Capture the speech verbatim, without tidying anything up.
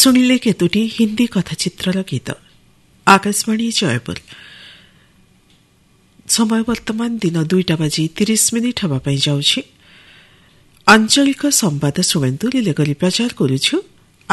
ଶୁଣିଲେ କେତୋଟି ହିନ୍ଦୀ କଥାଚିତ୍ରର ଗୀତ। ଆକାଶବାଣୀ ଜୟପୁର। ସମୟ ବର୍ତ୍ତମାନ ଦିନ ଦୁଇଟା ବାଜି ତିରିଶ ମିନିଟ୍ ହେବା ପାଇଁ ଯାଉଛି। ଆଞ୍ଚଳିକ ସମ୍ବାଦ ଶୁଣନ୍ତୁ ରିଲେ କରି ପ୍ରଚାର କରୁଛୁ